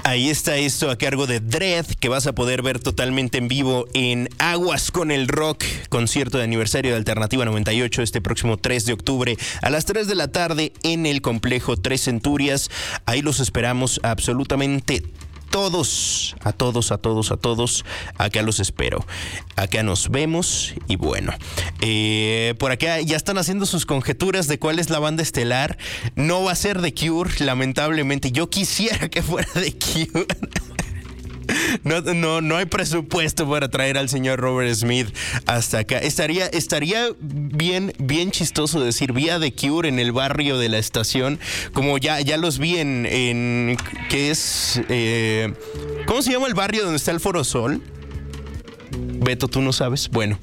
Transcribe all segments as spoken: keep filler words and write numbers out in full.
Ahí está esto a cargo de Dredd, que vas a poder ver totalmente en vivo en Aguas con el Rock, concierto de aniversario de Alternativa noventa y ocho este próximo tres de octubre a las tres de la tarde en el complejo Tres Centurias. Ahí los esperamos absolutamente todos, a todos, a todos, a todos. Acá los espero. Acá nos vemos y bueno, eh, por acá ya están haciendo sus conjeturas de cuál es la banda estelar. No va a ser The Cure, lamentablemente. Yo quisiera que fuera The Cure. No, no, no hay presupuesto para traer al señor Robert Smith hasta acá. Estaría, estaría bien, bien chistoso decir, vi a The Cure en el barrio de la estación, como ya, ya los vi en, en ¿qué es? Eh, ¿Cómo se llama el barrio donde está el Foro Sol? Beto, ¿tú no sabes? Bueno.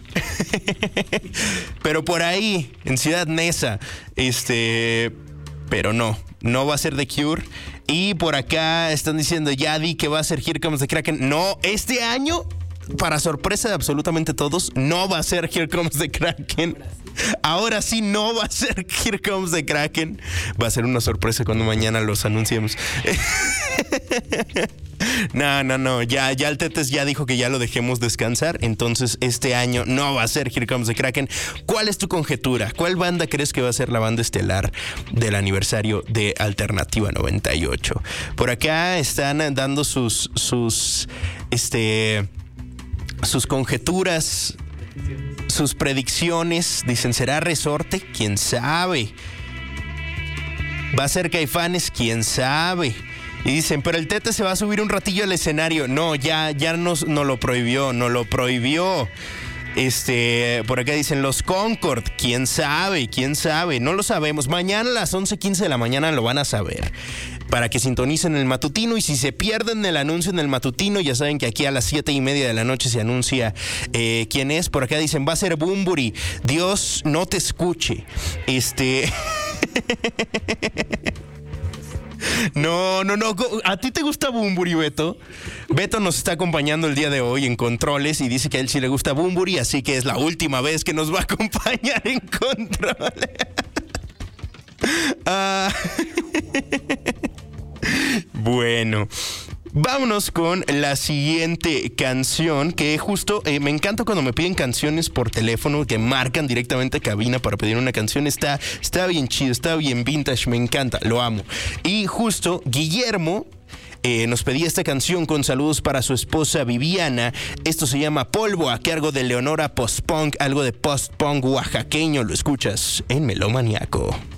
Pero por ahí, en Ciudad Neza, este... pero no, no va a ser The Cure. Y por acá están diciendo, ya di que va a ser Here Comes the Kraken. No, este año, para sorpresa de absolutamente todos, no va a ser Here Comes the Kraken. Ahora sí no va a ser Here Comes the Kraken. Va a ser una sorpresa cuando mañana los anunciemos. No, no, no, ya, ya el Tetes ya dijo que ya lo dejemos descansar. Entonces este año no va a ser Here Comes the Kraken. ¿Cuál es tu conjetura? ¿Cuál banda crees que va a ser la banda estelar del aniversario de Alternativa noventa y ocho? Por acá están dando sus sus este sus conjeturas, sus predicciones. Dicen, ¿será Resorte? ¿Quién sabe? ¿Va a ser Caifanes? ¿Quién sabe? Y dicen, pero el Tete se va a subir un ratillo al escenario. No, ya, ya nos, nos lo prohibió, nos lo prohibió. Este, por acá dicen los Concord. ¿Quién sabe? ¿Quién sabe? No lo sabemos. Mañana a las once quince de la mañana lo van a saber. Para que sintonicen el matutino. Y si se pierden el anuncio en el matutino, ya saben que aquí a las siete y media de la noche se anuncia eh, quién es. Por acá dicen, va a ser Bunbury. Dios no te escuche. Este... No, no, no. ¿A ti te gusta Bunbury, Beto? Beto nos está acompañando el día de hoy en controles y dice que a él sí le gusta Bunbury, así que es la última vez que nos va a acompañar en controles. uh, bueno. Vámonos con la siguiente canción, que justo eh, me encanta cuando me piden canciones por teléfono, que marcan directamente a cabina para pedir una canción. Está, está bien chido, está bien vintage, me encanta, lo amo. Y justo Guillermo eh, nos pedía esta canción con saludos para su esposa Viviana. Esto se llama Polvo, a cargo de Leonora Post-Punk, algo de post-punk oaxaqueño. Lo escuchas en Melómaniaco.